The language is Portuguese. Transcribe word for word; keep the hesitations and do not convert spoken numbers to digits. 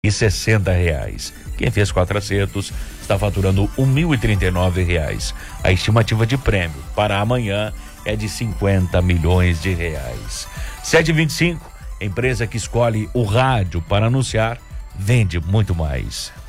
e sessenta reais. Quem fez quatro acertos está faturando um mil e trinta e nove reais. A estimativa de prêmio para amanhã é de cinquenta milhões de reais. sete e vinte e cinco, empresa que escolhe o rádio para anunciar, vende muito mais.